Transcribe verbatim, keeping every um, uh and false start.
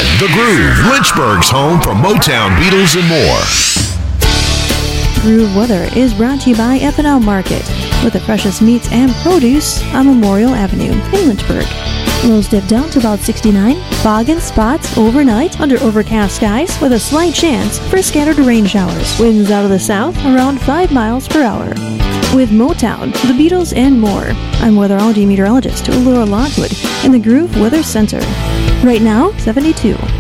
The Groove, Lynchburg's home for Motown, Beatles, and more. Groove Weather is brought to you by F and L Market, with the freshest meats and produce on Memorial Avenue in Lynchburg. Lows dip down to about sixty-nine. Fog in spots overnight under overcast skies with a slight chance for scattered rain showers. Winds out of the south around five miles per hour. With Motown, the Beatles, and more, I'm weatherology meteorologist Laura Lockwood in the Groove Weather Center. Right now, seventy-two.